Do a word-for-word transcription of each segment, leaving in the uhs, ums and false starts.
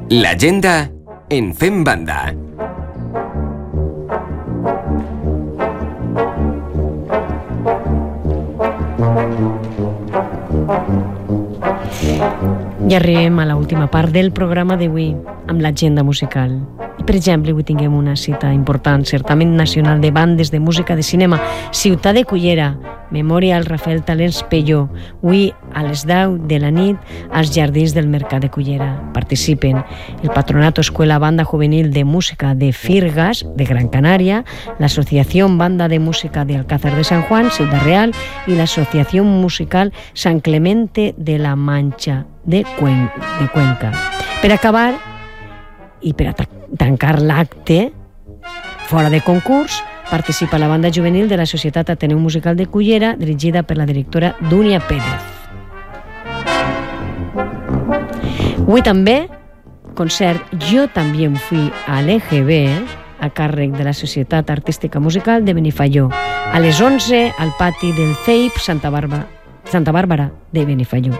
L'agenda en Fem Banda. Ja arribem a l'última part del programa d'avui amb l'agenda musical. I, per exemple, avui tinguem una cita important, Certamen Nacional de Bandes de Música de Cinema, Ciutat de Cullera, Memorial Rafael Talents Pelló, avui a les deu de la nit als Jardins del Mercat de Cullera. Participen el Patronato Escuela Banda Juvenil de Música de Firgas, de Gran Canaria, l'Asociación Banda de Música de Alcázar de San Juan, Ciudad Real, i l'Asociación Musical San Clemente de la Mancha de, Cuen de Cuenca. Per acabar, i per a tancar l'acte, fora de concurs, participa la banda juvenil de la Societat Ateneu Musical de Cullera, dirigida per la directora Dúnia Pérez. Avui també, concert Jo también fui a l'E G B, a càrrec de la Societat Artística Musical de Benifaió, a les onze al pati del C E I P Santa Bàrbara, Santa Bàrbara de Benifaió.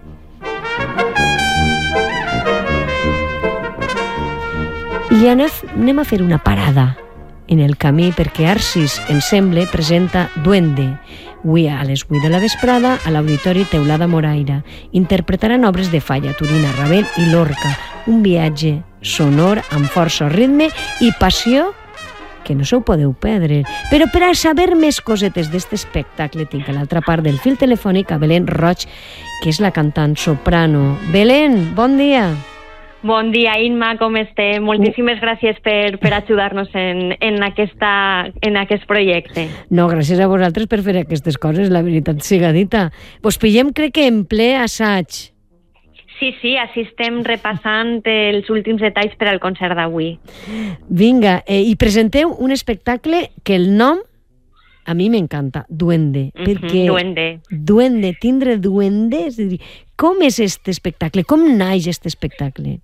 I anem a fer una parada en el camí perquè Arsis Ensemble presenta Duende. Avui a les vuit de la vesprada a l'Auditori Teulada Moraira. Interpretaran obres de Falla, Turina, Ravel i Lorca. Un viatge sonor amb força ritme i passió que no se ho podeu perdre. Però per a saber més cosetes d'aquest espectacle tinc a l'altra part del fil telefònic a Belén Roig, que és la cantant soprano. Belén, bon dia. Bon dia, Inma, com estem? Moltíssimes gràcies per, per ajudar-nos en, en, aquesta, en aquest projecte. No, gràcies a vosaltres per fer aquestes coses, la veritat siga dita. Vos pillem, crec que en ple assaig. Sí, sí, així estem repassant els últims detalls per al concert d'avui. Vinga, eh, i presenteu un espectacle que el nom a mi m'encanta, Duende. Mm-hmm, perquè duende. Duende, tindre duende, és a dir, com és aquest espectacle? Com naix aquest espectacle?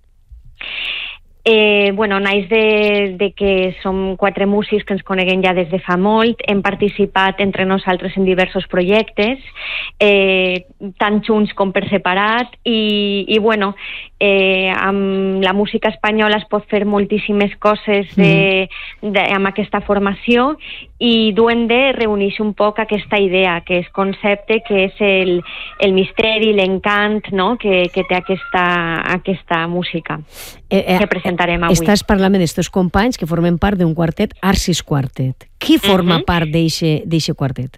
Eh, bueno, naix de, de que som quatre músics que ens coneguem ja des de fa molt, hem participat entre nosaltres en diversos projectes, eh, tant junts com per separat, i, i bueno, eh, amb la música espanyola es pot fer moltíssimes coses de, de, amb aquesta formació, i Duende reuneix un poc aquesta idea, que és concepte, que és el, el misteri, l'encant, no?, que, que té aquesta, aquesta música eh, eh, que presentarem avui. Estàs parlant d'estos companys que formen part d'un quartet, Arsis Quartet. Qui forma uh-huh. part d'eixe quartet?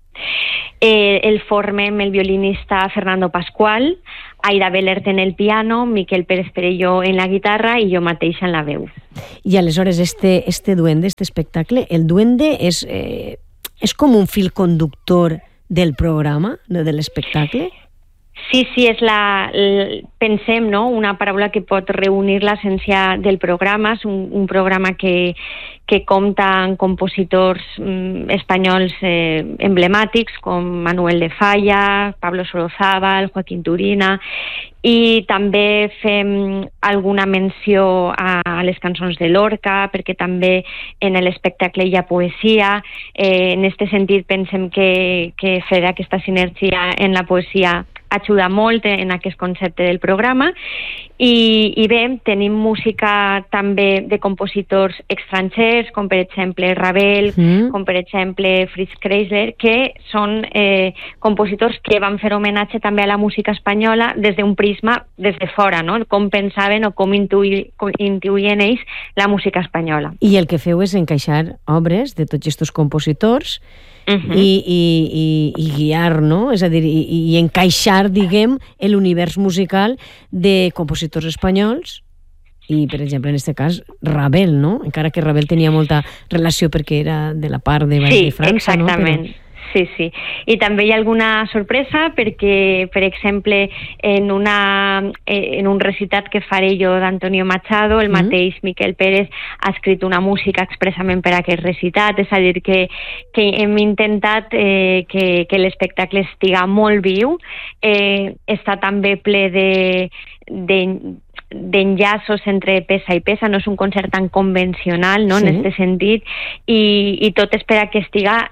Eh, el formem el violinista Fernando Pascual, Aida Belert en el piano, Miquel Pérez Perelló en la guitarra i jo mateixa en la veu. I aleshores este, este duende, este espectacle, el duende és, eh, és com un fil conductor del programa, de l'espectacle? Sí, sí, és la, la, pensem, no?, una paraula que pot reunir l'essència del programa. És un, un programa que, que compta amb compositors mm, espanyols eh, emblemàtics com Manuel de Falla, Pablo Sorozábal, Joaquín Turina, i també fem alguna menció a, a les cançons de Lorca, perquè també en l'espectacle hi ha poesia. Eh, en aquest sentit pensem que, que fer aquesta sinergia en la poesia ajuda molt en aquest concepte del programa, i, i bé, tenim música també de compositors estrangers, com per exemple Ravel, mm. com per exemple Fritz Kreisler, que són eh, compositors que van fer homenatge també a la música espanyola des d'un prisma des de fora, no?, com pensaven o com, intuï, com intuïen ells la música espanyola. I el que feu és encaixar obres de tots aquests compositors Uh-huh. I, i, i, i guiar, no? És a dir, i, i encaixar, diguem, l'univers musical de compositors espanyols i, per exemple, en aquest cas, Ravel, no? Encara que Ravel tenia molta relació perquè era de la part de, sí, de França, no? Exactament. Però... Sí, sí. I també hi ha alguna sorpresa perquè, per exemple, en, una, en un recitat que faré jo d'Antonio Machado, el mateix mm. Miquel Pérez ha escrit una música expressament per a aquest recitat, és a dir, que, que hem intentat eh, que, que l'espectacle estiga molt viu, eh, està també ple de... de d'enllaços entre peça i peça, no és un concert tan convencional, no?, sí. en aquest sentit, i, i tot és per a que estiga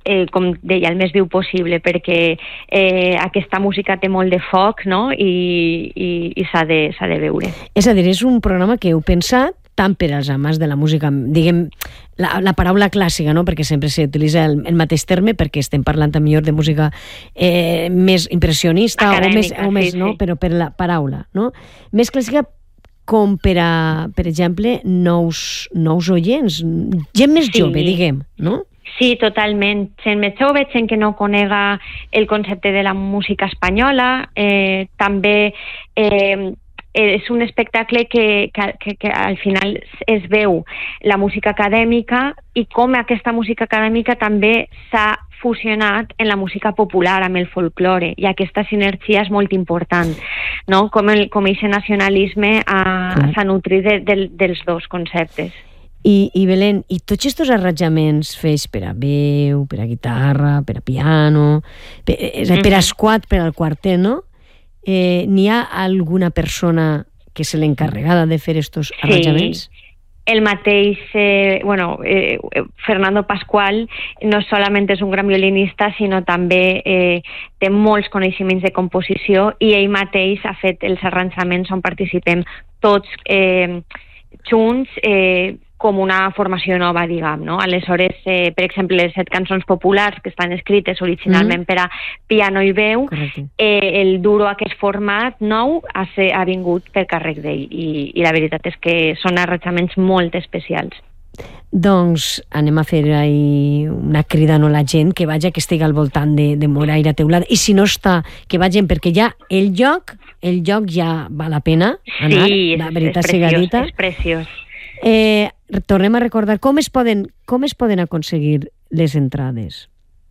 eh, com deia, el més viu possible, perquè eh, aquesta música té molt de foc, no? I, i, i s'ha de, s'ha de veure. És a dir, és un programa que heu pensat tant per als amants de la música, diguem, la, la paraula clàssica, no? Perquè sempre s'utilitza el, el mateix terme, perquè estem parlant també de música eh, més impressionista acadèmica, o més, o més sí, no? Sí. Però per la paraula, no? Més clàssica com per a, per exemple, nous, nous oients, gent més sí. jove, diguem, no? Sí, totalment. Gent més jove, gent que no conega el concepte de la música espanyola, eh, també eh, és un espectacle que, que, que al final es veu la música acadèmica i com aquesta música acadèmica també s'ha fusionat en la música popular amb el folklore, i aquesta sinergia és molt important, no? Com el com aquest nacionalisme uh, s'ha nutrit de, de, dels dos conceptes. I, I Belén, i tots aquests arranjaments fets per a veu, per a guitarra, per a piano, per, mm-hmm. per a squat, per al quartet, no? Eh, n'hi ha alguna persona que és l'encarregada de fer aquests sí. arranjaments? El mateix, eh, bueno, eh, Fernando Pascual no solament és un gran violinista, sinó també eh, té molts coneixements de composició, i ell mateix ha fet els arranjaments on participem tots eh, junts, eh, com una formació nova, diguem, no? Aleshores, eh, per exemple, les set cançons populars que estan escrites originalment mm. per a piano i veu, eh, el duro aquest format nou ha, ser, ha vingut per càrrec d'ell, i, i la veritat és que són arranjaments molt especials. Doncs anem a fer ahí una crida a la gent que vagi, que estigui al voltant de, de Moraira Teulada, i si no està, que vagin, perquè ja el lloc, el lloc ja val la pena anar, sí, la veritat és, és siga dita. És preciós. Eh, tornem a recordar com es poden, com es poden aconseguir les entrades.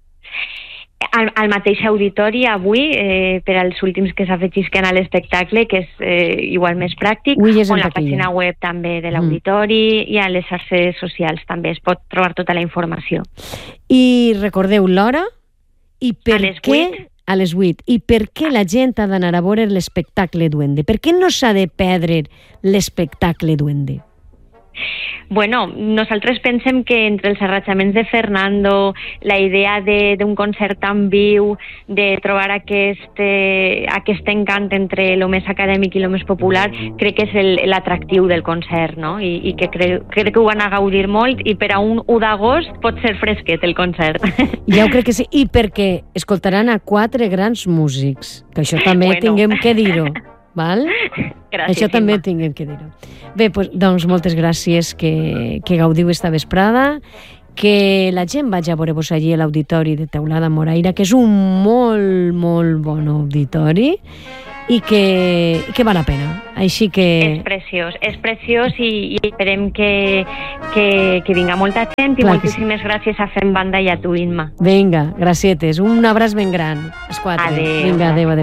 Al, al mateix auditori avui, eh, per als últims que s'afegisquen a l'espectacle, que és eh, igual més pràctic, o la pàgina web també de l'auditori mm. i a les xarxes socials també es pot trobar tota la informació. I recordeu l'hora i per a les què... vuit. A les vuit. I per què la gent ha d'anar a veure l'espectacle Duende? Per què no s'ha de perdre l'espectacle Duende? Bueno, nosaltres pensem que entre els arranjaments de Fernando, la idea d'un concert tan viu, de trobar aquest, eh, aquest encant entre el més acadèmic i el més popular, crec que és l'atractiu del concert, no? I, i que crec, crec que ho van a gaudir molt, i per a un u d'agost pot ser fresquet el concert. Ja ho crec que sí, i perquè escoltaran a quatre grans músics, que això també bueno. tinguem que dir-ho. Val? Gràcies, això també tinguem que dir-ho. Bé, pues, doncs moltes gràcies, que, que gaudiu esta vesprada, que la gent vagi a veure-vos allí a l'auditori de Teulada Moraira, que és un molt, molt bon auditori, i que, que val la pena. Així que... És preciós, és preciós, i, i esperem que, que, que vinga molta gent, i clar moltíssimes sí. gràcies a Fem Banda i a tu, Imma. Vinga, gracietes. Un abraç ben gran. Els quatre. Adéu. Vinga, adéu, adéu.